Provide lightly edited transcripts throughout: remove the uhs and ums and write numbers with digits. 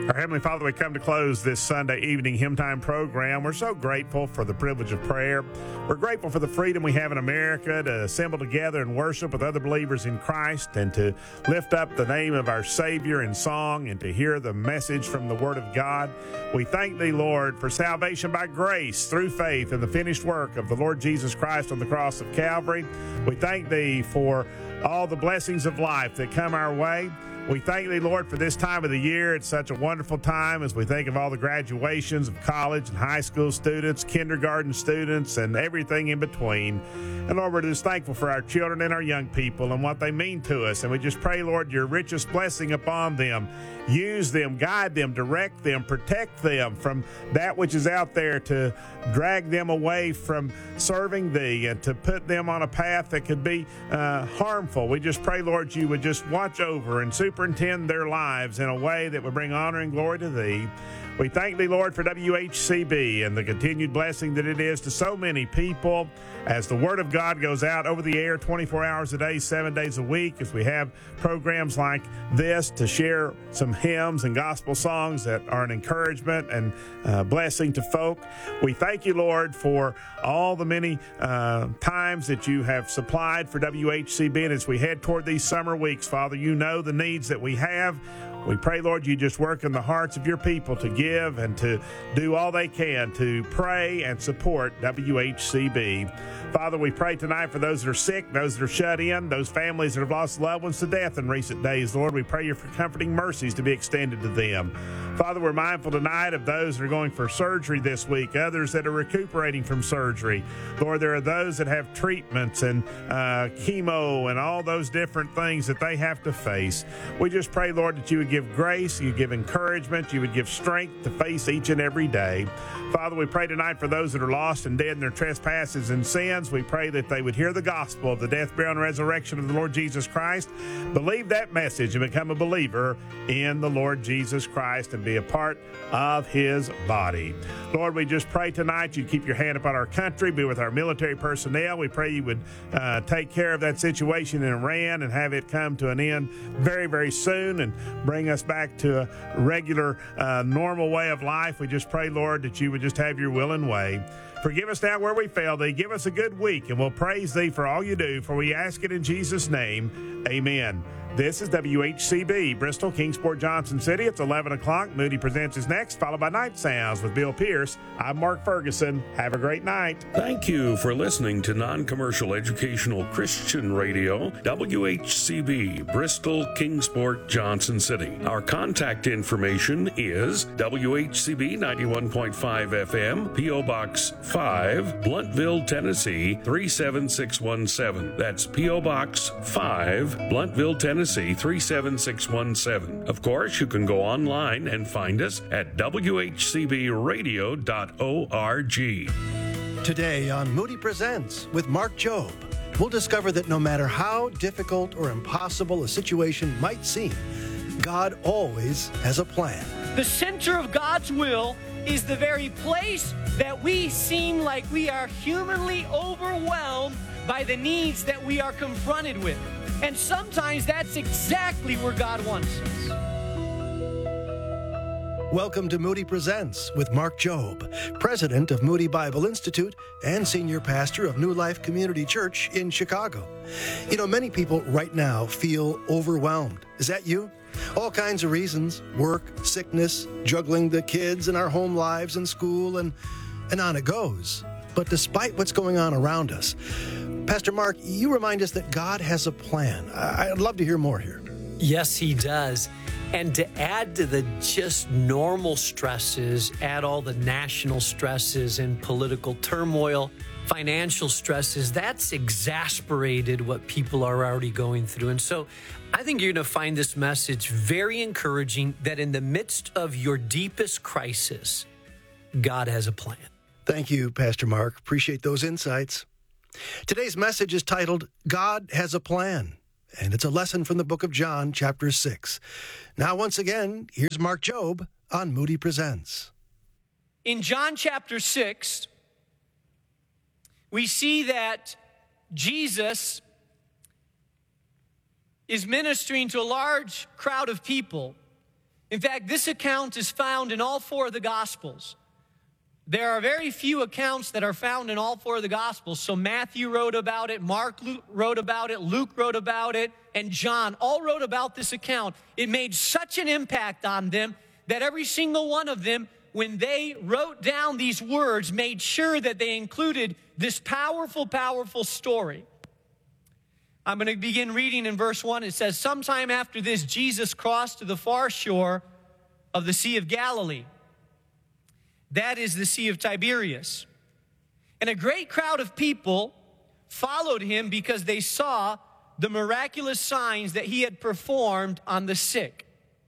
Our Heavenly Father, we come to close this Sunday evening hymn time program. We're so grateful for the privilege of prayer. We're grateful for the freedom we have in America to assemble together and worship with other believers in Christ and to lift up the name of our Savior in song and to hear the message from the Word of God. We thank Thee, Lord, for salvation by grace through faith in the finished work of the Lord Jesus Christ on the cross of Calvary. We thank Thee for all the blessings of life that come our way. We thank Thee, Lord, for this time of the year. It's such a wonderful time as we think of all the graduations of college and high school students, kindergarten students, and everything in between. And Lord, we're just thankful for our children and our young people and what they mean to us. And we just pray, Lord, your richest blessing upon them. Use them, guide them, direct them, protect them from that which is out there to drag them away from serving Thee and to put them on a path that could be harmful. We just pray, Lord, you would just watch over and superintend their lives in a way that would bring honor and glory to Thee. We thank Thee, Lord, for WHCB and the continued blessing that it is to so many people as the Word of God goes out over the air 24 hours a day, 7 days a week, as we have programs like this to share some hymns and gospel songs that are an encouragement and blessing to folk. We thank you, Lord, for all the many times that you have supplied for WHCB. And as we head toward these summer weeks, Father, you know the needs that we have. We pray, Lord, you just work in the hearts of your people to give and to do all they can to pray and support WHCB. Father, we pray tonight for those that are sick, those that are shut in, those families that have lost loved ones to death in recent days. Lord, we pray for comforting mercies to be extended to them. Father, we're mindful tonight of those that are going for surgery this week, others that are recuperating from surgery. Lord, there are those that have treatments and chemo and all those different things that they have to face. We just pray, Lord, that you would give grace, you give encouragement, you would give strength to face each and every day. Father, we pray tonight for those that are lost and dead in their trespasses and sins. We pray that they would hear the gospel of the death, burial, and resurrection of the Lord Jesus Christ, believe that message, and become a believer in the Lord Jesus Christ and be a part of his body. Lord, we just pray tonight you keep your hand upon our country, be with our military personnel. We pray you would take care of that situation in Iran and have it come to an end very, very soon and bring us back to a regular, normal way of life. We just pray, Lord, that you would just have your will and way. Forgive us now where we failed Thee. Give us a good week, and we'll praise Thee for all you do, for we ask it in Jesus' name. Amen. This is WHCB, Bristol, Kingsport, Johnson City. It's 11 o'clock. Moody Presents is next, followed by Night Sounds with Bill Pierce. I'm Mark Ferguson. Have a great night. Thank you for listening to Non-Commercial Educational Christian Radio, WHCB, Bristol, Kingsport, Johnson City. Our contact information is WHCB 91.5 FM, P.O. Box 5, Bluntville, Tennessee 37617. That's P.O. Box 5, Bluntville, Tennessee 37617. Of course, you can go online and find us at whcbradio.org. Today on Moody Presents with Mark Jobe, we'll discover that no matter how difficult or impossible a situation might seem, God always has a plan. The center of God's will is the very place that we seem like we are humanly overwhelmed by the needs that we are confronted with. And sometimes that's exactly where God wants us. Welcome to Moody Presents with Mark Jobe, president of Moody Bible Institute and senior pastor of New Life Community Church in Chicago. You know, many people right now feel overwhelmed. Is that you? All kinds of reasons: work, sickness, juggling the kids in our home lives and school, and on it goes. But despite what's going on around us, Pastor Mark, you remind us that God has a plan. I'd love to hear more here. Yes, he does. And to add to the just normal stresses, add all the national stresses and political turmoil, financial stresses, that's exasperated what people are already going through. And so I think you're going to find this message very encouraging, that in the midst of your deepest crisis, God has a plan. Thank you, Pastor Mark. Appreciate those insights. Today's message is titled, God Has a Plan, and it's a lesson from the book of John, chapter 6. Now, once again, here's Mark Jobe on Moody Presents. In John chapter 6, we see that Jesus is ministering to a large crowd of people, In fact, this account is found in all four of the Gospels. There are very few accounts that are found in all four of the Gospels. So Matthew wrote about it, Mark wrote about it, Luke wrote about it, and John all wrote about this account. It made such an impact on them that every single one of them, when they wrote down these words, made sure that they included this powerful, powerful story. I'm going to begin reading in verse 1. It says, "Sometime after this, Jesus crossed to the far shore of the Sea of Galilee. That is the Sea of Tiberias. And a great crowd of people followed him because they saw the miraculous signs that he had performed on the sick."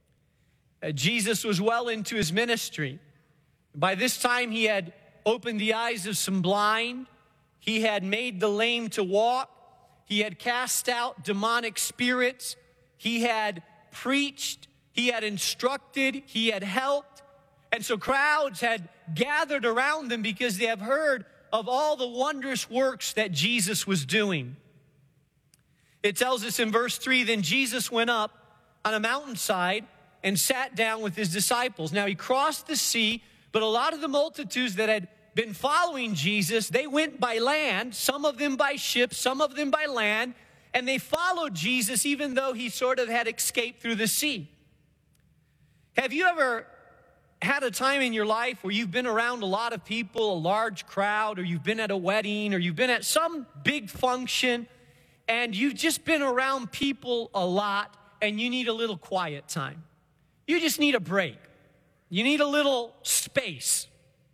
Jesus was well into his ministry. By this time, he had opened the eyes of some blind. He had made the lame to walk. He had cast out demonic spirits. He had preached. He had instructed. He had helped. And so crowds had gathered around him because they have heard of all the wondrous works that Jesus was doing. It tells us in verse 3, "Then Jesus went up on a mountainside and sat down with his disciples." Now he crossed the sea, but a lot of the multitudes that had been following Jesus, they went by land, some of them by ship, some of them by land, and they followed Jesus even though he sort of had escaped through the sea. Have you ever had a time in your life where you've been around a lot of people, a large crowd, or you've been at a wedding, or you've been at some big function, and you've just been around people a lot, and you need a little quiet time? You just need a break. You need a little space.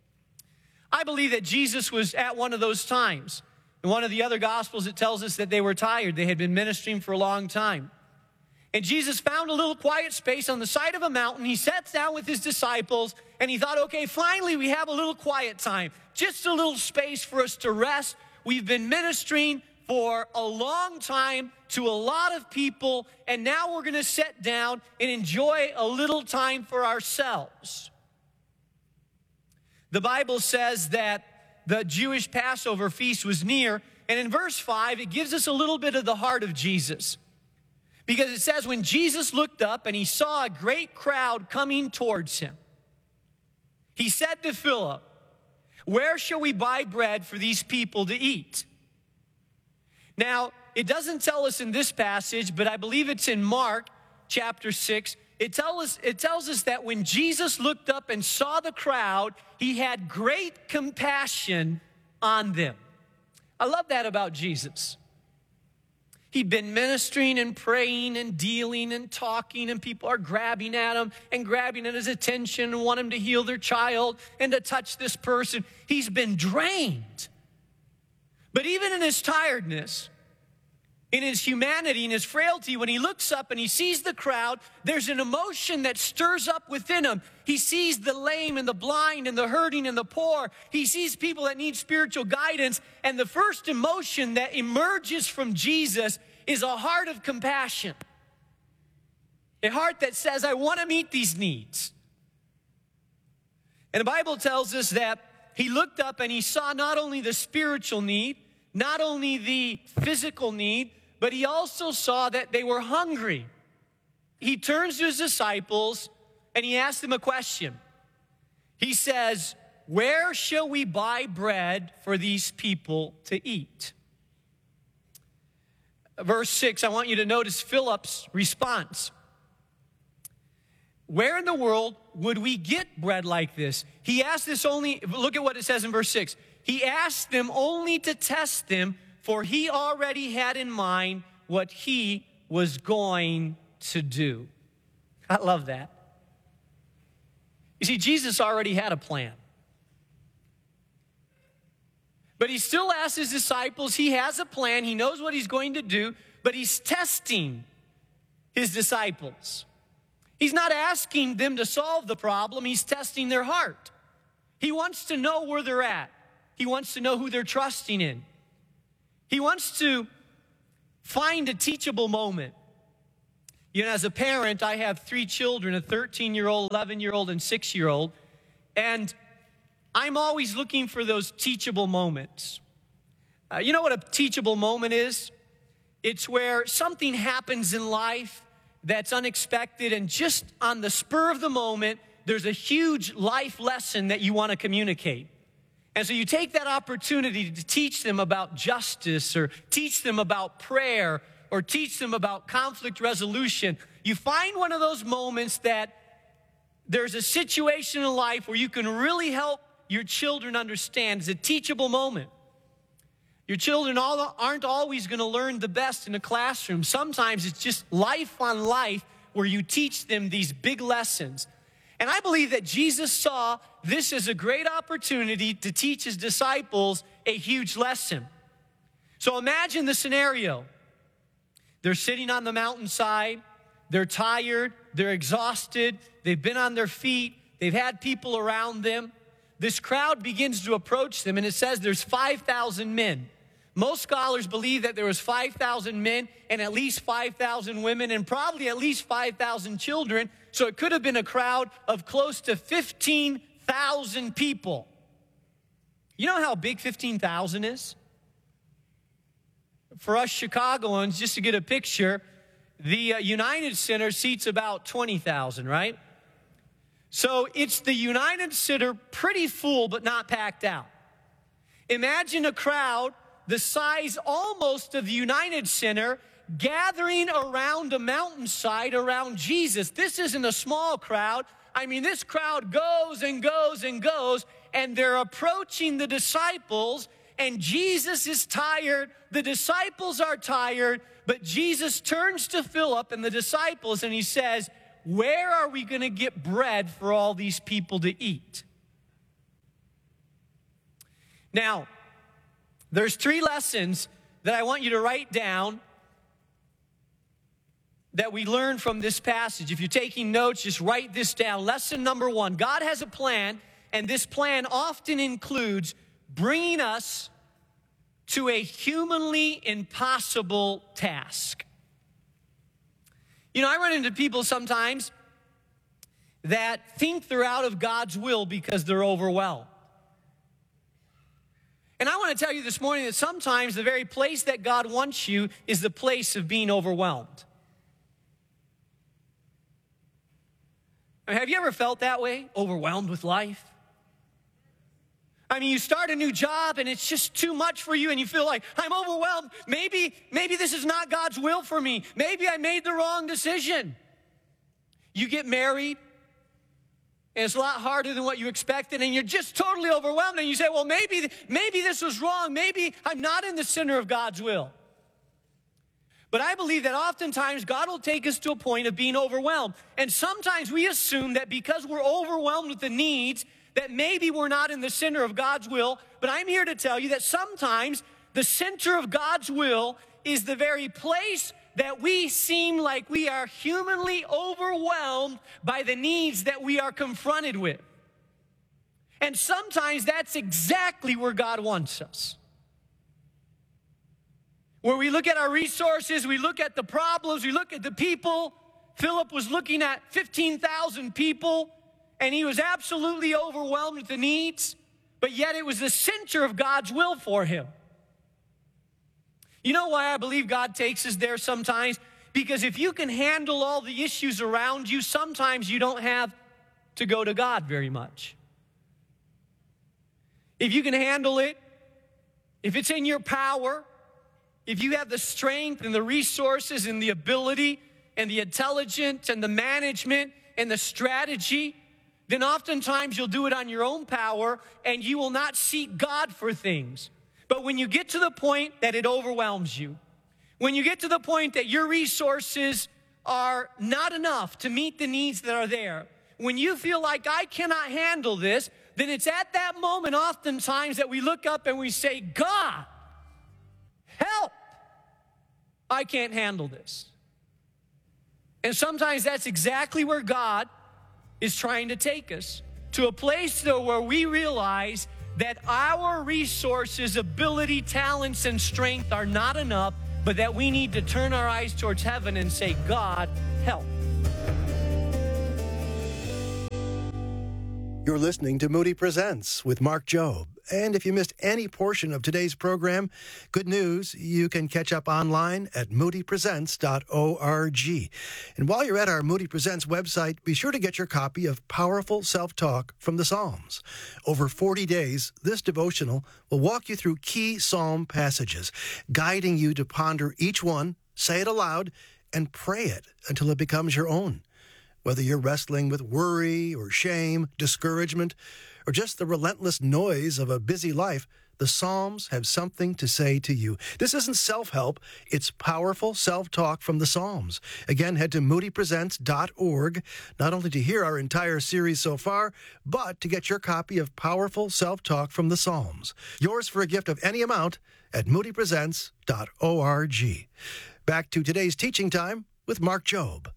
I believe that Jesus was at one of those times. In one of the other Gospels, it tells us that they were tired. They had been ministering for a long time. And Jesus found a little quiet space on the side of a mountain. He sat down with his disciples, and he thought, okay, finally we have a little quiet time. Just a little space for us to rest. We've been ministering for a long time to a lot of people, and now we're going to sit down and enjoy a little time for ourselves. The Bible says that the Jewish Passover feast was near, and in verse 5, it gives us a little bit of the heart of Jesus. Because it says, when Jesus looked up and he saw a great crowd coming towards him, he said to Philip, "Where shall we buy bread for these people to eat?" Now, it doesn't tell us in this passage, but I believe it's in Mark chapter 6. It tells us that when Jesus looked up and saw the crowd, he had great compassion on them. I love that about Jesus. He'd been ministering and praying and dealing and talking, and people are grabbing at him and grabbing at his attention and want him to heal their child and to touch this person. He's been drained. But even in his tiredness, in his humanity, in his frailty, when he looks up and he sees the crowd, there's an emotion that stirs up within him. He sees the lame and the blind and the hurting and the poor. He sees people that need spiritual guidance. And the first emotion that emerges from Jesus is a heart of compassion. A heart that says, I want to meet these needs. And the Bible tells us that he looked up and he saw not only the spiritual need, not only the physical need, but he also saw that they were hungry. He turns to his disciples and he asks them a question. He says, "Where shall we buy bread for these people to eat?" Verse 6, I want you to notice Philip's response. Where in the world would we get bread like this? He asked this only, look at what it says in verse 6. He asked them only to test them, for he already had in mind what he was going to do. I love that. You see, Jesus already had a plan. But he still asks his disciples, he has a plan, he knows what he's going to do, but he's testing his disciples. He's not asking them to solve the problem, he's testing their heart. He wants to know where they're at. He wants to know who they're trusting in. He wants to find a teachable moment. You know, as a parent, I have 3 children, a 13-year-old, 11-year-old, and 6-year-old. And I'm always looking for those teachable moments. You know what a teachable moment is? It's where something happens in life that's unexpected, and just on the spur of the moment, there's a huge life lesson that you want to communicate. And so you take that opportunity to teach them about justice, or teach them about prayer, or teach them about conflict resolution. You find one of those moments that there's a situation in life where you can really help your children understand. It's a teachable moment. Your children aren't always going to learn the best in a classroom. Sometimes it's just life on life where you teach them these big lessons. And I believe that Jesus saw this as a great opportunity to teach his disciples a huge lesson. So imagine the scenario. They're sitting on the mountainside. They're tired. They're exhausted. They've been on their feet. They've had people around them. This crowd begins to approach them, and it says there's 5,000 men. Most scholars believe that there was 5,000 men and at least 5,000 women and probably at least 5,000 children. So it could have been a crowd of close to 15,000 people. You know how big 15,000 is? For us Chicagoans, just to get a picture, the United Center seats about 20,000, right? So it's the United Center, pretty full but not packed out. Imagine a crowd the size almost of the United Center gathering around a mountainside around Jesus. This isn't a small crowd. I mean, this crowd goes and goes and goes, and they're approaching the disciples, and Jesus is tired. The disciples are tired, but Jesus turns to Philip and the disciples, and he says, "Where are we going to get bread for all these people to eat?" Now, there's 3 lessons that I want you to write down that we learn from this passage. If you're taking notes, just write this down. Lesson number 1, God has a plan, and this plan often includes bringing us to a humanly impossible task. You know, I run into people sometimes that think they're out of God's will because they're overwhelmed. And I want to tell you this morning that sometimes the very place that God wants you is the place of being overwhelmed. I mean, have you ever felt that way? Overwhelmed with life? I mean, you start a new job and it's just too much for you and you feel like, I'm overwhelmed. Maybe this is not God's will for me. Maybe I made the wrong decision. You get married and it's a lot harder than what you expected, and you're just totally overwhelmed, and you say, well, maybe this was wrong. Maybe I'm not in the center of God's will. But I believe that oftentimes God will take us to a point of being overwhelmed. And sometimes we assume that because we're overwhelmed with the needs, that maybe we're not in the center of God's will. But I'm here to tell you that sometimes the center of God's will is the very place that we seem like we are humanly overwhelmed by the needs that we are confronted with. And sometimes that's exactly where God wants us. Where we look at our resources, we look at the problems, we look at the people. Philip was looking at 15,000 people, and he was absolutely overwhelmed with the needs, but yet it was the center of God's will for him. You know why I believe God takes us there sometimes? Because if you can handle all the issues around you, sometimes you don't have to go to God very much. If you can handle it, if it's in your power, if you have the strength and the resources and the ability and the intelligence and the management and the strategy, then oftentimes you'll do it on your own power and you will not seek God for things. But when you get to the point that it overwhelms you, when you get to the point that your resources are not enough to meet the needs that are there, when you feel like I cannot handle this, then it's at that moment oftentimes that we look up and we say, God, help! I can't handle this. And sometimes that's exactly where God is trying to take us, to a place though where we realize that our resources, ability, talents, and strength are not enough, but that we need to turn our eyes towards heaven and say, God, help. You're listening to Moody Presents with Mark Jobe. And if you missed any portion of today's program, good news, you can catch up online at moodypresents.org. And while you're at our Moody Presents website, be sure to get your copy of Powerful Self-Talk from the Psalms. Over 40 days, this devotional will walk you through key psalm passages, guiding you to ponder each one, say it aloud, and pray it until it becomes your own. Whether you're wrestling with worry or shame, discouragement, or just the relentless noise of a busy life, the Psalms have something to say to you. This isn't self-help, it's powerful self-talk from the Psalms. Again, head to moodypresents.org, not only to hear our entire series so far, but to get your copy of Powerful Self-Talk from the Psalms. Yours for a gift of any amount at moodypresents.org. Back to today's teaching time with Mark Jobe.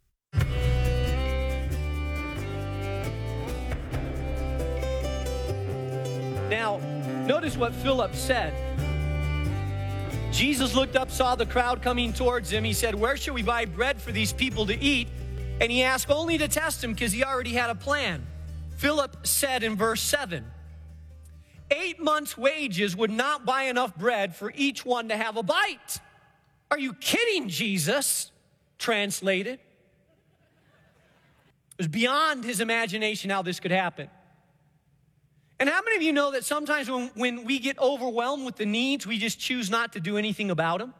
Now, notice what Philip said. Jesus looked up, saw the crowd coming towards him. He said, "Where shall we buy bread for these people to eat?" And he asked only to test him because he already had a plan. Philip said in verse 7, 8 months' wages would not buy enough bread for each one to have a bite. Are you kidding, Jesus? Translated. It was beyond his imagination how this could happen. And how many of you know that sometimes when we get overwhelmed with the needs, we just choose not to do anything about them?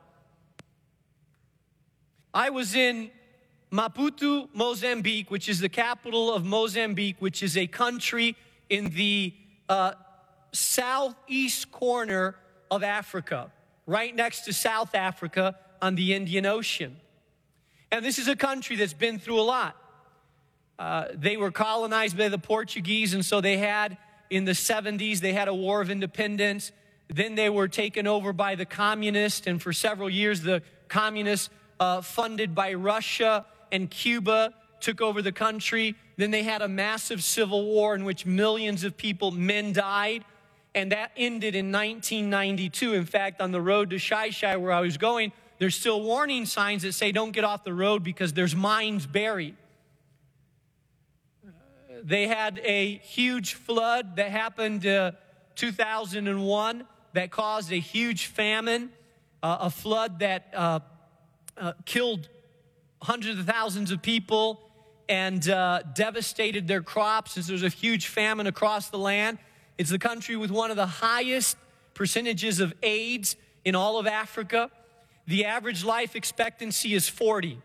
I was in Maputo, Mozambique, which is the capital of Mozambique, which is a country in the southeast corner of Africa, right next to South Africa on the Indian Ocean. And this is a country that's been through a lot. They were colonized by the Portuguese, and so they had, in the 70s, they had a war of independence. Then they were taken over by the communists, and for several years, the communists, funded by Russia and Cuba, took over the country. Then they had a massive civil war in which millions of people, men died, and that ended in 1992. In fact, on the road to Xai-Xai, where I was going, there's still warning signs that say don't get off the road because there's mines buried. They had a huge flood that happened 2001 that caused a huge famine, a flood that killed hundreds of thousands of people and devastated their crops. Since there's a huge famine across the land, it's the country with one of the highest percentages of AIDS in all of Africa. The average life expectancy is 40.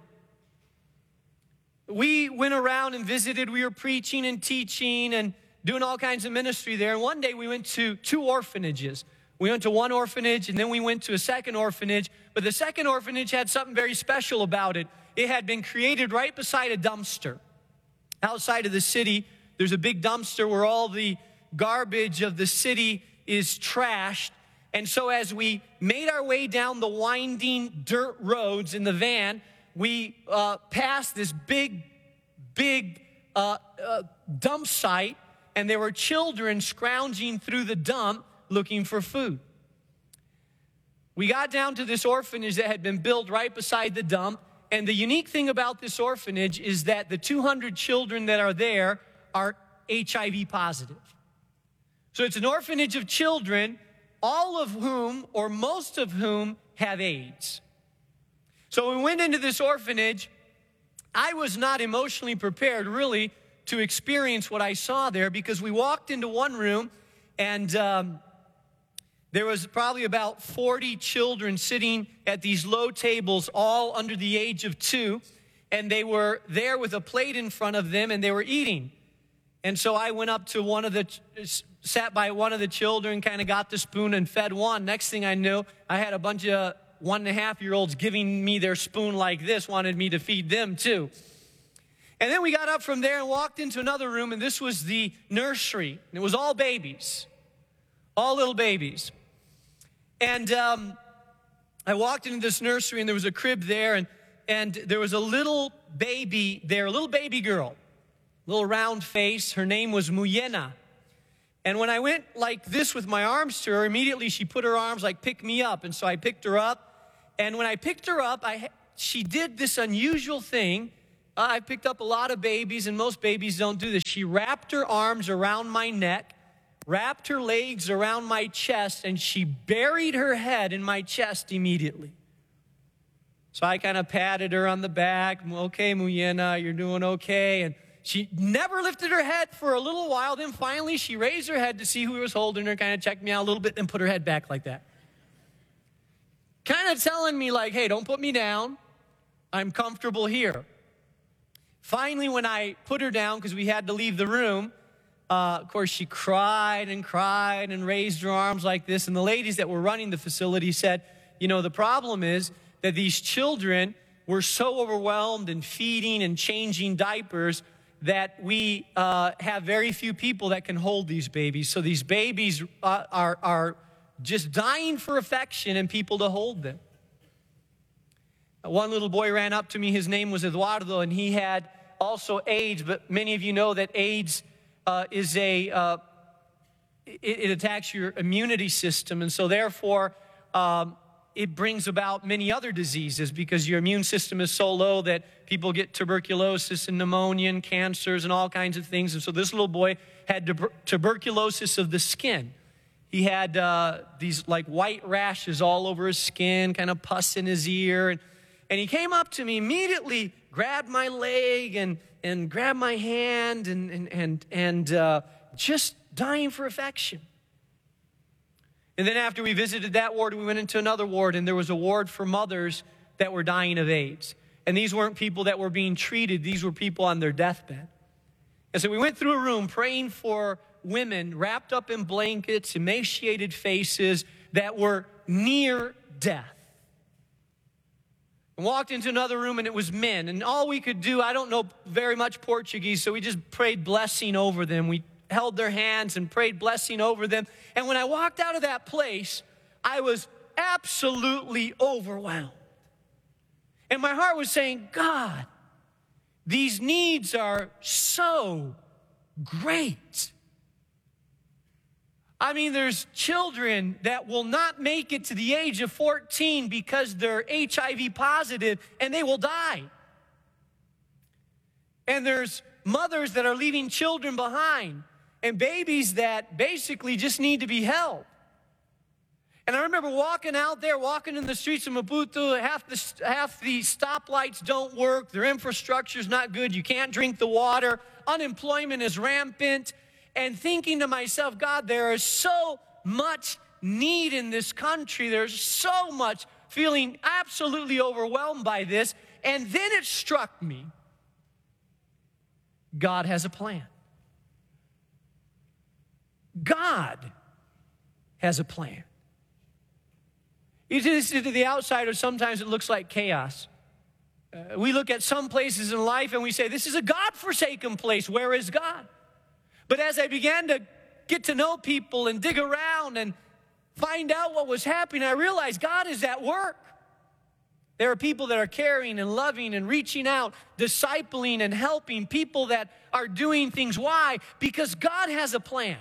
We went around and visited. We were preaching and teaching and doing all kinds of ministry there. And one day we went to 2 orphanages. We went to one orphanage, and then we went to a second orphanage. But the second orphanage had something very special about it. It had been created right beside a dumpster. Outside of the city, there's a big dumpster where all the garbage of the city is trashed. And so as we made our way down the winding dirt roads in the van, we passed this big dump site, and there were children scrounging through the dump looking for food. We got down to this orphanage that had been built right beside the dump, and the unique thing about this orphanage is that the 200 children that are there are HIV positive. So it's an orphanage of children, all of whom, or most of whom, have AIDS. So when we went into this orphanage, I was not emotionally prepared, really, to experience what I saw there, because we walked into one room, and there was probably about 40 children sitting at these low tables, all under the age of 2, and they were there with a plate in front of them, and they were eating. And so I went up to sat by one of the children, kind of got the spoon and fed one. Next thing I knew, I had a bunch of 1.5-year-olds giving me their spoon like this, wanted me to feed them too. And then we got up from there and walked into another room, and this was the nursery. And it was all babies, all little babies. And I walked into this nursery, and there was a crib there, and there was a little baby there, a little baby girl, little round face. Her name was Muyena. And when I went like this with my arms to her, immediately she put her arms like, pick me up. And so I picked her up. And when I picked her up, she did this unusual thing. I picked up a lot of babies, and most babies don't do this. She wrapped her arms around my neck, wrapped her legs around my chest, and she buried her head in my chest immediately. So I kind of patted her on the back. Okay, Muyena, you're doing okay. And she never lifted her head for a little while. Then finally she raised her head to see who was holding her, kind of checked me out a little bit, then put her head back like that. Kind of telling me like, hey, don't put me down. I'm comfortable here. Finally, when I put her down, because we had to leave the room, of course, she cried and raised her arms like this. And the ladies that were running the facility said, you know, the problem is that these children were so overwhelmed in feeding and changing diapers that we have very few people that can hold these babies. So these babies are just dying for affection and people to hold them. One little boy ran up to me. His name was Eduardo, and he had also AIDS. But many of you know that AIDS is it attacks your immunity system, and so therefore it brings about many other diseases because your immune system is so low that people get tuberculosis and pneumonia and cancers and all kinds of things. And so this little boy had tuberculosis of the skin. He had these like white rashes all over his skin, kind of pus in his ear. And he came up to me immediately, grabbed my leg and grabbed my hand and just dying for affection. And then after we visited that ward, we went into another ward, and there was a ward for mothers that were dying of AIDS. And these weren't people that were being treated. These were people on their deathbed. And so we went through a room praying for women wrapped up in blankets, emaciated faces that were near death. And walked into another room, and it was men. And all we could do, I don't know very much Portuguese, so we just prayed blessing over them. We held their hands and prayed blessing over them. And when I walked out of that place, I was absolutely overwhelmed. And my heart was saying, God, these needs are so great. I mean, there's children that will not make it to the age of 14 because they're HIV positive and they will die. And there's mothers that are leaving children behind and babies that basically just need to be held. And I remember walking out there, walking in the streets of Maputo, half the stoplights don't work, their infrastructure's not good, you can't drink the water, unemployment is rampant, and thinking to myself, God, there is so much need in this country, there's so much, feeling absolutely overwhelmed by this, and then it struck me, God has a plan. God has a plan. You see, to the outsider, sometimes it looks like chaos. We look at some places in life and we say, this is a God-forsaken place. Where is God? But as I began to get to know people and dig around and find out what was happening, I realized God is at work. There are people that are caring and loving and reaching out, discipling and helping, people that are doing things. Why? Because God has a plan.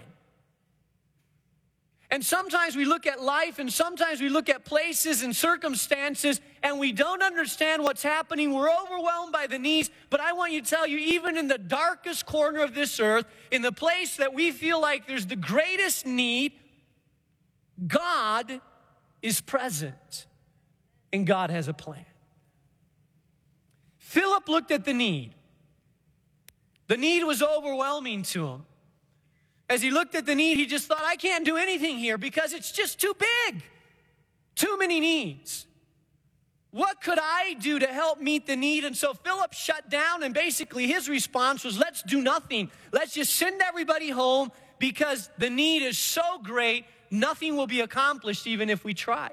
And sometimes we look at life and sometimes we look at places and circumstances and we don't understand what's happening. We're overwhelmed by the needs. But I want you to tell you, even in the darkest corner of this earth, in the place that we feel like there's the greatest need, God is present and God has a plan. Philip looked at the need. The need was overwhelming to him. As he looked at the need, he just thought, I can't do anything here because it's just too big. Too many needs. What could I do to help meet the need? And so Philip shut down, and basically his response was, let's do nothing. Let's just send everybody home because the need is so great, nothing will be accomplished even if we try.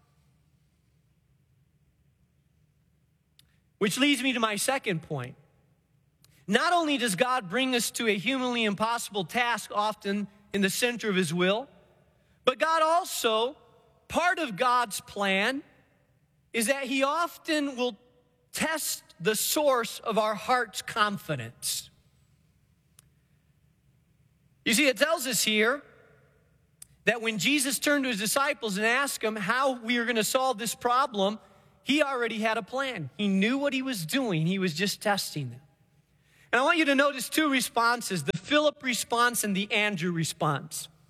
Which leads me to my second point. Not only does God bring us to a humanly impossible task often in the center of his will, but God also, part of God's plan is that he often will test the source of our heart's confidence. You see, it tells us here that when Jesus turned to his disciples and asked them how we are going to solve this problem, he already had a plan. He knew what he was doing. He was just testing them. And I want you to notice two responses, the Philip response and the Andrew response.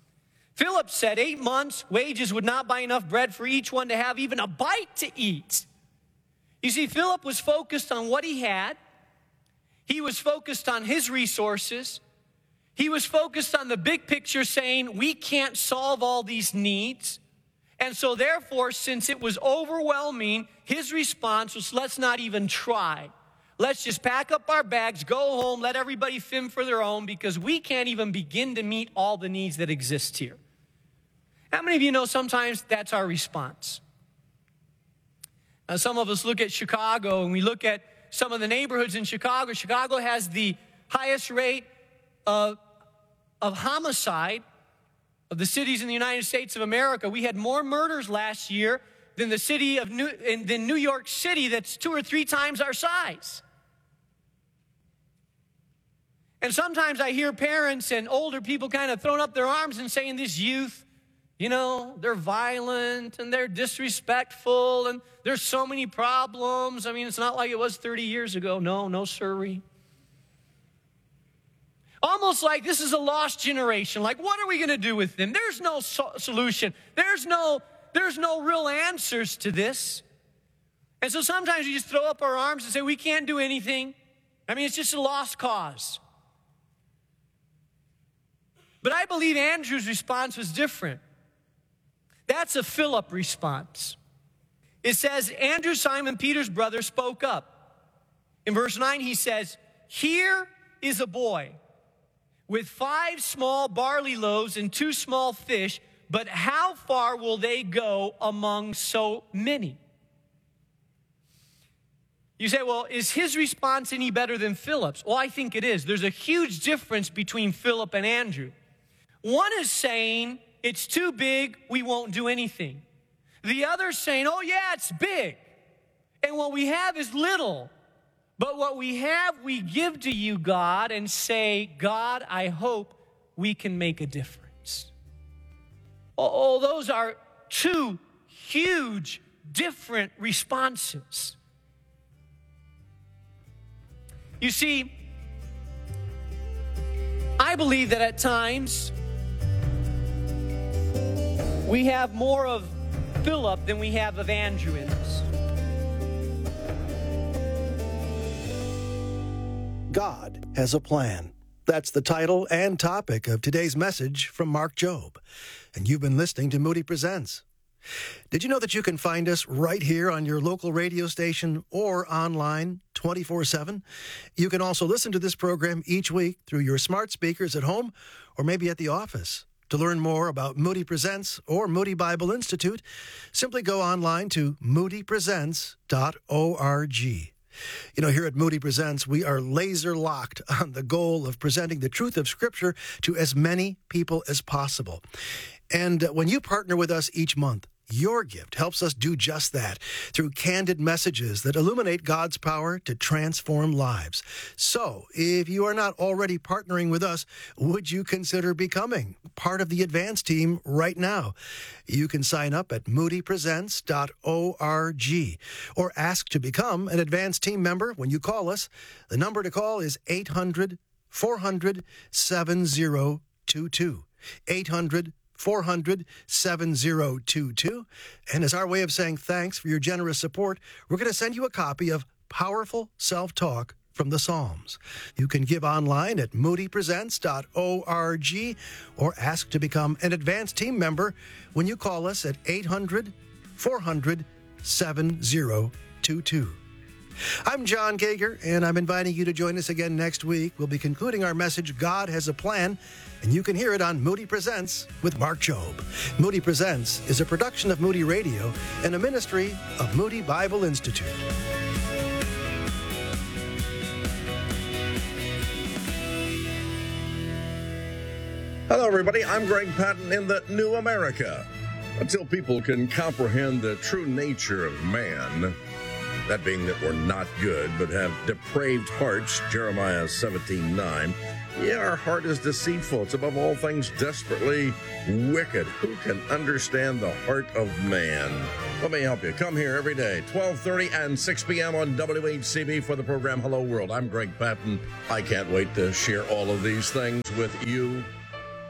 Philip said 8 months' wages would not buy enough bread for each one to have even a bite to eat. You see, Philip was focused on what he had. He was focused on his resources. He was focused on the big picture, saying, we can't solve all these needs. And so therefore, since it was overwhelming, his response was, let's not even try. Let's just pack up our bags, go home, let everybody fend for their own, because we can't even begin to meet all the needs that exist here. How many of you know sometimes that's our response? Some of us look at Chicago and we look at some of the neighborhoods in Chicago. Chicago has the highest rate of homicide of the cities in the United States of America. We had more murders last year than the city of New York City, that's 2 or 3 times our size. And sometimes I hear parents and older people kind of throwing up their arms and saying, this youth, you know, they're violent and they're disrespectful and there's so many problems. I mean, it's not like it was 30 years ago. No, sirree. Almost like this is a lost generation. Like, what are we going to do with them? There's no solution. There's no real answers to this. And so sometimes we just throw up our arms and say, we can't do anything. I mean, it's just a lost cause. But I believe Andrew's response was different. That's a Philip response. It says, Andrew, Simon Peter's brother, spoke up. In verse 9, he says, here is a boy with 5 small barley loaves and 2 small fish, but how far will they go among so many? You say, well, is his response any better than Philip's? Well, I think it is. There's a huge difference between Philip and Andrew. One is saying, it's too big, we won't do anything. The other's saying, oh yeah, it's big. And what we have is little. But what we have, we give to you, God, and say, God, I hope we can make a difference. Oh, those are 2 huge, different responses. You see, I believe that at times we have more of Philip than we have of Andrew in us. God has a plan. That's the title and topic of today's message from Mark Jobe. And you've been listening to Moody Presents. Did you know that you can find us right here on your local radio station or online 24/7? You can also listen to this program each week through your smart speakers at home or maybe at the office. To learn more about Moody Presents or Moody Bible Institute, simply go online to moodypresents.org. You know, here at Moody Presents, we are laser-locked on the goal of presenting the truth of Scripture to as many people as possible. And when you partner with us each month, your gift helps us do just that through candid messages that illuminate God's power to transform lives. So, if you are not already partnering with us, would you consider becoming part of the advance team right now? You can sign up at moodypresents.org or ask to become an advance team member when you call us. The number to call is 800-400-7022. 800-400-7022. And as our way of saying thanks for your generous support, we're going to send you a copy of Powerful Self-Talk from the Psalms. You can give online at moodypresents.org or ask to become an advanced team member when you call us at 800-400-7022. I'm John Gager, and I'm inviting you to join us again next week. We'll be concluding our message, God Has a Plan, and you can hear it on Moody Presents with Mark Jobe. Moody Presents is a production of Moody Radio and a ministry of Moody Bible Institute. Hello, everybody. I'm Greg Patton in the New America. Until people can comprehend the true nature of man, that being that we're not good, but have depraved hearts, Jeremiah 17:9. Yeah, our heart is deceitful. It's above all things desperately wicked. Who can understand the heart of man? Let me help you. Come here every day, 12:30 and 6 p.m. on WHCB for the program Hello World. I'm Greg Patton. I can't wait to share all of these things with you.